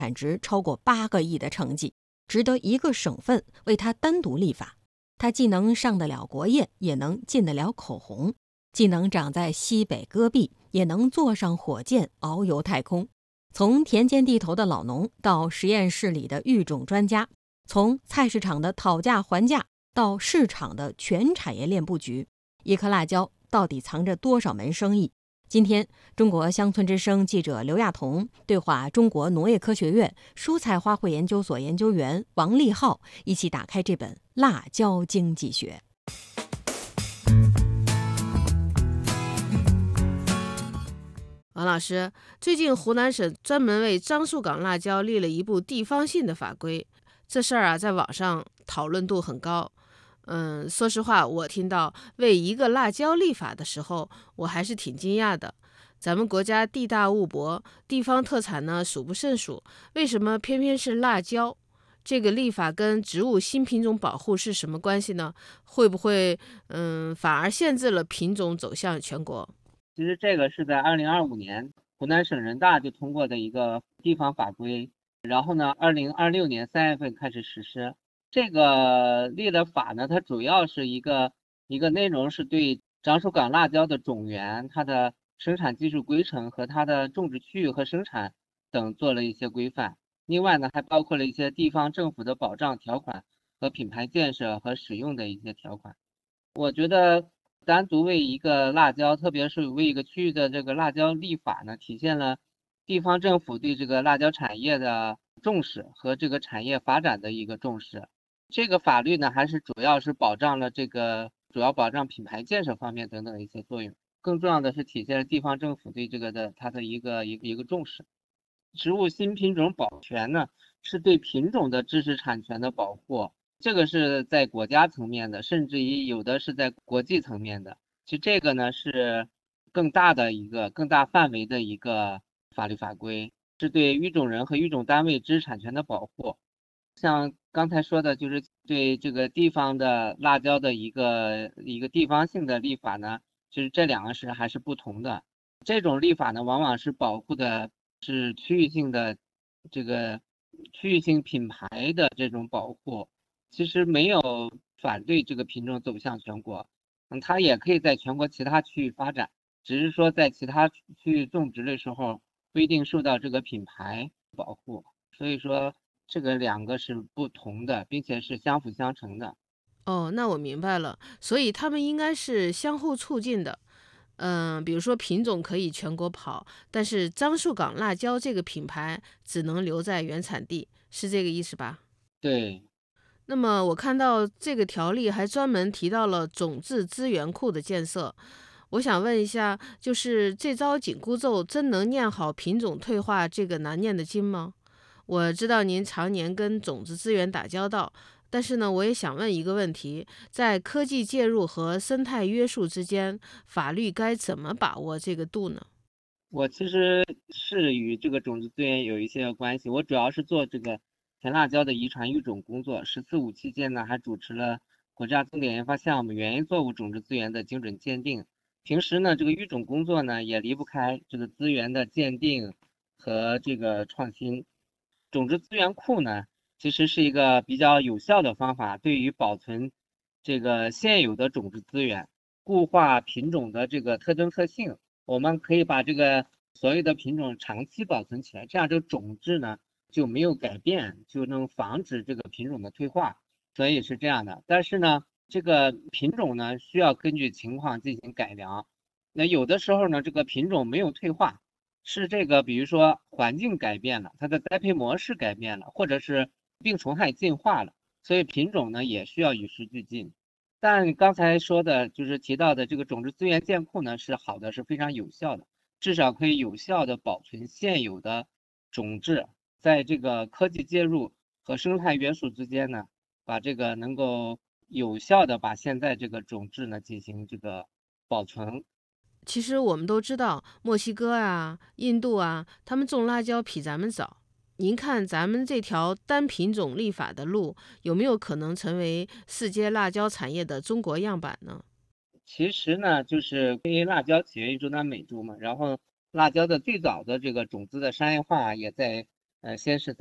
产值超过8个亿的成绩，值得一个省份为它单独立法。它既能上得了国宴，也能进得了口红；既能长在西北戈壁，也能坐上火箭遨游太空。从田间地头的老农到实验室里的育种专家，从菜市场的讨价还价到市场的全产业链布局，一颗辣椒到底藏着多少门生意？今天，中国乡村之声记者刘亚彤对话中国农业科学院蔬菜花卉研究所研究员王立浩，一起打开这本《辣椒经济学》。 王老师，最近湖南省专门为樟树港辣椒立了一部地方性的法规，这事儿啊，在网上讨论度很高。说实话，我听到为一个辣椒立法的时候，我还是挺惊讶的。咱们国家地大物博，地方特产呢数不胜数，为什么偏偏是辣椒？这个立法跟植物新品种保护是什么关系呢？会不会反而限制了品种走向全国？ 其实这个是在2025年湖南省人大就通过的一个地方法规，然后呢，2026年3月份开始实施。这个立的法呢，它主要是一个内容是对樟树港辣椒的种源、它的生产技术规程和它的种植区域和生产等做了一些规范。另外呢，还包括了一些地方政府的保障条款和品牌建设和使用的一些条款。我觉得单独为一个辣椒，特别是为一个区域的这个辣椒立法呢，体现了地方政府对这个辣椒产业的重视和这个产业发展的一个重视。这个法律呢，还是主要保障品牌建设方面等等一些作用。更重要的是体现了地方政府对这个的它的一个重视。植物新品种保全呢，是对品种的知识产权的保护。这个是在国家层面的，甚至于有的是在国际层面的。其实这个呢是更大范围的一个法律法规，是对育种人和育种单位知识产权的保护。像刚才说的，就是对这个地方的辣椒的一个地方性的立法呢，其实这两个还是不同的。这种立法呢，往往是保护的是区域性品牌的这种保护。其实没有反对这个品种走向全国，它也可以在全国其他区域发展，只是说在其他区域种植的时候不一定受到这个品牌保护。所以说这个两个是不同的，并且是相辅相成的。 哦，那我明白了，所以他们应该是相互促进的。比如说品种可以全国跑，但是樟树港辣椒这个品牌只能留在原产地，是这个意思吧？ 对。 那么我看到这个条例还专门提到了种质资源库的建设，我想问一下，就是这招紧箍咒真能念好品种退化这个难念的经吗？我知道您常年跟种子资源打交道，但是呢，我也想问一个问题，在科技介入和生态约束之间，法律该怎么把握这个度呢？ 我其实是与这个种子资源有一些关系，我主要是做这个甜辣椒的遗传育种工作。“十四五”期间呢，还主持了国家重点研发项目原因作物种质资源的精准鉴定。平时呢，这个育种工作呢，也离不开这个资源的鉴定和这个创新。种质资源库呢，其实是一个比较有效的方法，对于保存这个现有的种质资源，固化品种的这个特征特性。我们可以把这个所有的品种长期保存起来，这样这个种质呢就没有改变，就能防止这个品种的退化。所以是这样的。但是呢，这个品种呢需要根据情况进行改良。那有的时候呢，这个品种没有退化，是这个比如说环境改变了，它的栽培模式改变了，或者是病虫害进化了，所以品种呢也需要与时俱进。但刚才说的就是提到的这个种质资源建库呢是好的，是非常有效的，至少可以有效的保存现有的种质，在这个科技介入和生态约束之间呢，把这个能够有效的把现在这个种质呢进行这个保存。 其实我们都知道，墨西哥啊、印度啊，他们种辣椒比咱们早。您看咱们这条单品种立法的路，有没有可能成为世界辣椒产业的中国样板呢？ 其实呢，就是因为辣椒起源于中南美洲嘛，然后辣椒的最早的这个种子的商业化也在先是